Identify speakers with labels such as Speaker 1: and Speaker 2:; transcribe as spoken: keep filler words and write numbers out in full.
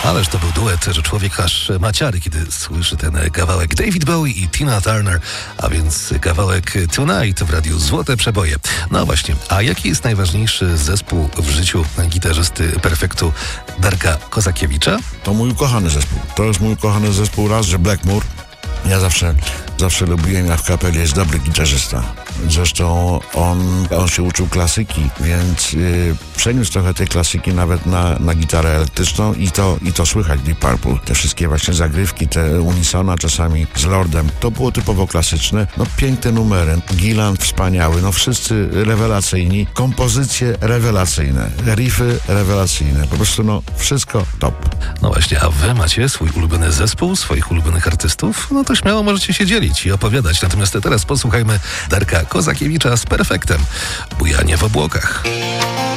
Speaker 1: Ależ to był duet, że człowiek aż maciary, kiedy słyszy ten kawałek. David Bowie i Tina Turner, a więc kawałek Tonight w radiu Złote Przeboje. No właśnie, a jaki jest najważniejszy zespół w życiu gitarzysty perfektu Darka Kozakiewicza?
Speaker 2: To mój ukochany zespół. To jest mój ukochany zespół. Raz, że Blackmore. Ja zawsze, zawsze lubiłem, jak w kapeli jest dobry gitarzysta. Zresztą on, on się uczył klasyki, więc yy, przeniósł trochę tej klasyki nawet na, na gitarę elektryczną i to, i to słychać Deep Purple. Te wszystkie właśnie zagrywki, te unisona czasami z Lordem, to było typowo klasyczne. No piękne numery. Gillan wspaniały, no wszyscy rewelacyjni. Kompozycje rewelacyjne. Riffy rewelacyjne. Po prostu no wszystko top.
Speaker 1: No właśnie, a wy macie swój ulubiony zespół, swoich ulubionych artystów? No to śmiało możecie się dzielić i opowiadać. Natomiast teraz posłuchajmy Darka Kozakiewicza z Perfektem. Bujanie w obłokach.